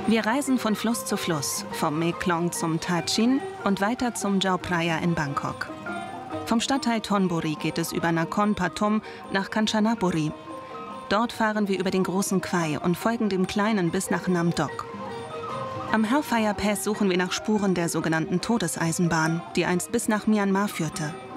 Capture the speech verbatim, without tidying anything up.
Wir reisen von Fluss zu Fluss, vom Mekong zum Tachin und weiter zum Chao Phraya in Bangkok. Vom Stadtteil Thonburi geht es über Nakhon Pathom nach Kanchanaburi. Dort fahren wir über den großen Quai und folgen dem kleinen bis nach Nam Doc. Am Hellfire Pass suchen wir nach Spuren der sogenannten Todeseisenbahn, die einst bis nach Myanmar führte.